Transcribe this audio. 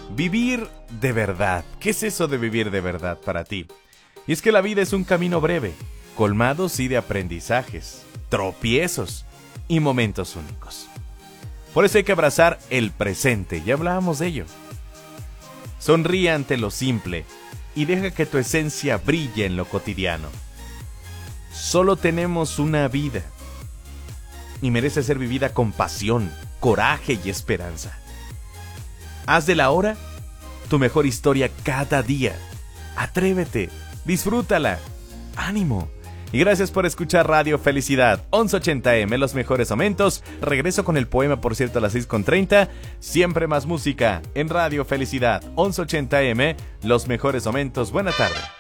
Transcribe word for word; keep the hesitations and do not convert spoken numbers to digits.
Vivir de verdad. ¿Qué es eso de vivir de verdad para ti? Y es que la vida es un camino breve, colmado sí de aprendizajes, tropiezos y momentos únicos. Por eso hay que abrazar el presente, ya hablábamos de ello. Sonríe ante lo simple y deja que tu esencia brille en lo cotidiano. Solo tenemos una vida y merece ser vivida con pasión, coraje y esperanza. Haz de la hora tu mejor historia cada día. Atrévete, disfrútala. ¡Ánimo! Y gracias por escuchar Radio Felicidad, once ochenta eme, los mejores momentos. Regreso con el poema, por cierto, a las seis con treinta. Siempre más música en Radio Felicidad, once ochenta eme, los mejores momentos. Buena tarde.